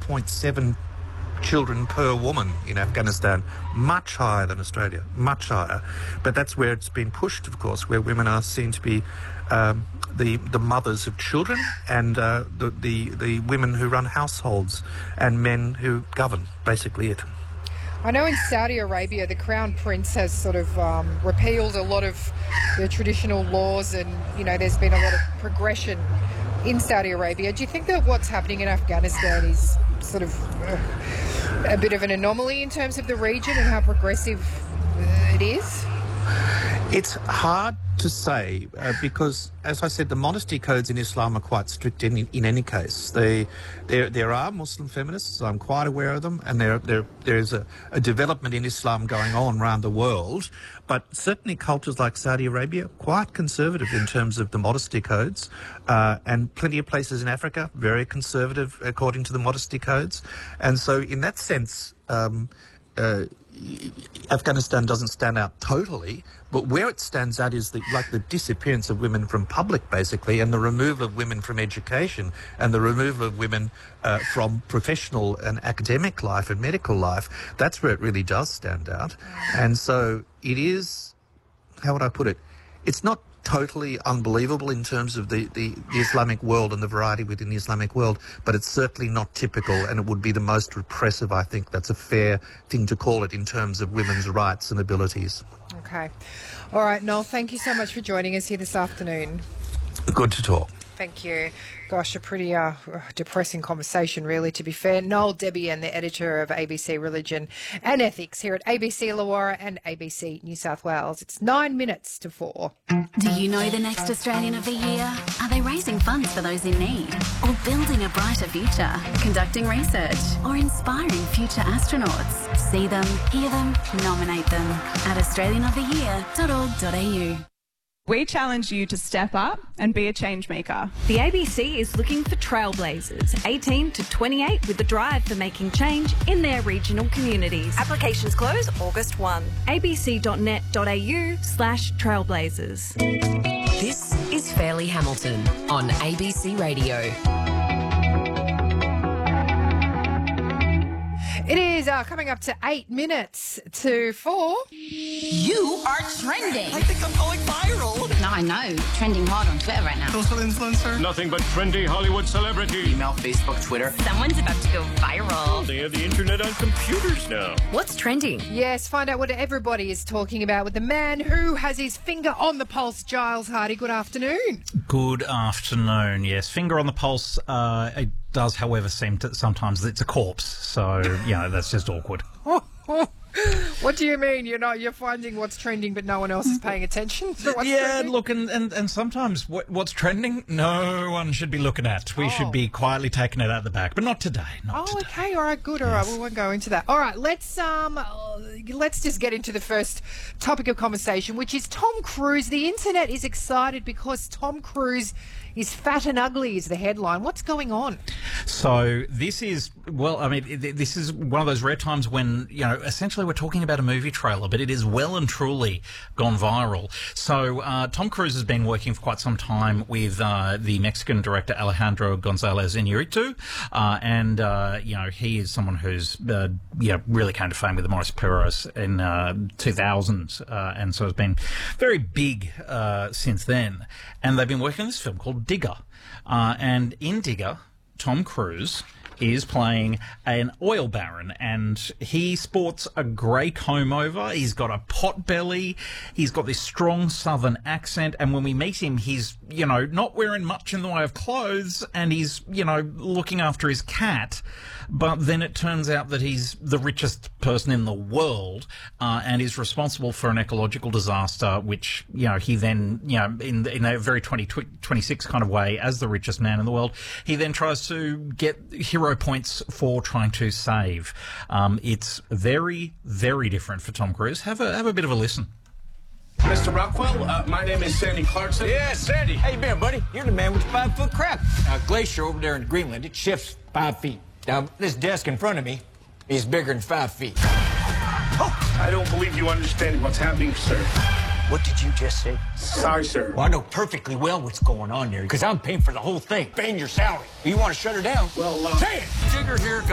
5.7 children per woman in Afghanistan, much higher than Australia, much higher. But that's where it's been pushed, of course, where women are seen to be the mothers of children and the women who run households and men who govern, basically it. I know in Saudi Arabia, the Crown Prince has sort of repealed a lot of the traditional laws and, you know, there's been a lot of progression in Saudi Arabia. Do you think that what's happening in Afghanistan is sort of a bit of an anomaly in terms of the region and how progressive it is? It's hard to say because, as I said, the modesty codes in Islam are quite strict in any case. There are Muslim feminists, I'm quite aware of them, and there's a development in Islam going on around the world, but certainly cultures like Saudi Arabia, quite conservative in terms of the modesty codes, and plenty of places in Africa, very conservative according to the modesty codes. And so in that sense, Afghanistan doesn't stand out totally, but where it stands out is the disappearance of women from public, basically, and the removal of women from education and the removal of women from professional and academic life and medical life. That's where it really does stand out. And so it is, how would I put it, it's not totally unbelievable in terms of the Islamic world and the variety within the Islamic world, but it's certainly not typical, and it would be the most repressive, I think. That's a fair thing to call it in terms of women's rights and abilities. Okay. All right, Noel, thank you so much for joining us here this afternoon. Good to talk. Thank you. Gosh, a pretty depressing conversation, really, to be fair. Noel Debian, the editor of ABC Religion and Ethics here at ABC Illawarra and ABC New South Wales. It's 9 minutes to 4. Do you know the next Australian of the Year? Are they raising funds for those in need? Or building a brighter future? Conducting research? Or inspiring future astronauts? See them, hear them, nominate them at australianoftheyear.org.au. We challenge you to step up and be a change maker. The ABC is looking for trailblazers, 18 to 28, with the drive for making change in their regional communities. Applications close August 1. abc.net.au/trailblazers. This is Fairleigh Hamilton on ABC Radio. It is coming up to 8 minutes to 4. You are trending. I think I'm going viral. No, I know. Trending hard on Twitter right now. Social influencer. Nothing but trendy Hollywood celebrity. Email, Facebook, Twitter. Someone's about to go viral. They have the internet on computers now. What's trending? Yes, find out what everybody is talking about with the man who has his finger on the pulse, Giles Hardy. Good afternoon. Good afternoon, yes. Finger on the pulse. It does, however, seem to sometimes it's a corpse. So, that's just awkward. What do you mean? You're finding what's trending, but no one else is paying attention to what's trending? Look, and sometimes what's trending, no one should be looking at. We should be quietly taking it out the back, but not today. Not today. Okay, all right, good, all right. We won't go into that. All right, let's just get into the first topic of conversation, which is Tom Cruise. The internet is excited because Tom Cruise is fat and ugly is the headline. What's going on? So this is, this is one of those rare times when, essentially we're talking about a movie trailer, but it is well and truly gone viral. So Tom Cruise has been working for quite some time with the Mexican director Alejandro González Iñárritu, and he is someone who's really came to fame with the Morris Purros in 2000, and so has been very big since then. And they've been working on this film called Digger, and in Digger, Tom Cruise is playing an oil baron, and he sports a grey comb-over. He's got a pot belly. He's got this strong southern accent, and when we meet him, he's, not wearing much in the way of clothes, and he's, looking after his cat. But then it turns out that he's the richest person in the world, and is responsible for an ecological disaster, which, he then, in a very 2026 kind of way, as the richest man in the world, he then tries to get hero points for trying to save. It's very, very different for Tom Cruise. Have a bit of a listen. Mr. Rockwell, my name is Sandy Clarkson. Yeah, Sandy. How you been, buddy? You're the man with the 5-foot crab. Glacier over there in Greenland, it shifts 5 feet. Now, this desk in front of me is bigger than 5 feet. Oh, I don't believe you understand what's happening, sir. What did you just say? Sorry, sir. Well, I know perfectly well what's going on there, because I'm paying for the whole thing. Paying your salary. You want to shut her down? Well, say it! Jigger here,